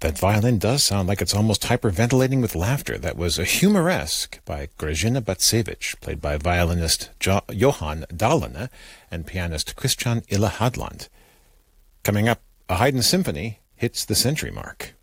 That violin does sound like it's almost hyperventilating with laughter. That was a Humoresque by Grażyna Bacewicz, played by violinist Johan Dahlene and pianist Christian Ille Hadland. Coming up, a Haydn symphony hits the century mark.